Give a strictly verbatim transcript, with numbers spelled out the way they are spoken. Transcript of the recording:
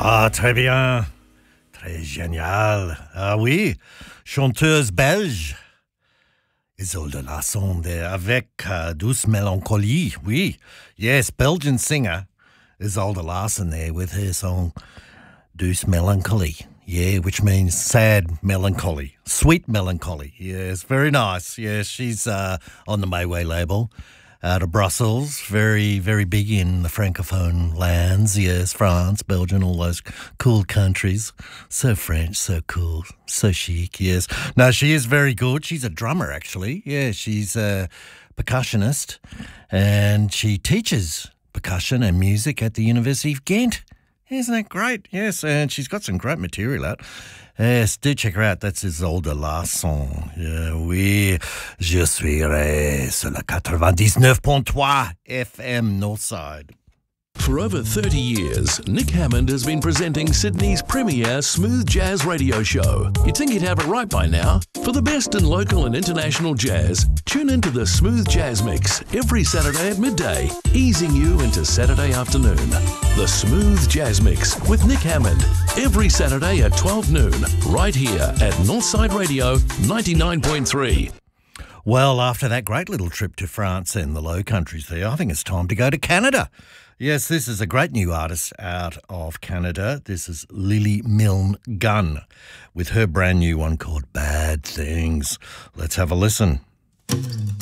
Ah, très bien. Très génial. Ah oui, chanteuse belge. Isolde Lasson there avec uh, Douce Mélancolie. Oui, yes, Belgian singer Isolde Lasson there with her song Douce Mélancolie. Yeah, which means sad melancholy, sweet melancholy. Yes, very nice. Yes, she's uh, on the Mayway label out of Brussels. Very, very big in the Francophone lands. Yes, France, Belgium, all those cool countries. So French, so cool, so chic. Yes. No, she is very good. She's a drummer, actually. Yeah, she's a percussionist and she teaches percussion and music at the University of Ghent. Isn't that great? Yes, and she's got some great material out. Yes, do check her out. That's Isolde Lasson. Yeah, oui, je suis sur le quatre-vingt-dix-neuf point trois F M Northside. For over thirty years, Nick Hammond has been presenting Sydney's premier smooth jazz radio show. You'd think he'd have it right by now. For the best in local and international jazz, tune into the Smooth Jazz Mix every Saturday at midday, easing you into Saturday afternoon. The Smooth Jazz Mix with Nick Hammond, every Saturday at twelve noon, right here at Northside Radio ninety-nine point three. Well, after that great little trip to France and the Low Countries there, I think it's time to go to Canada. Yes, this is a great new artist out of Canada. This is Lily Milne Gunn with her brand new one called Bad Things. Let's have a listen.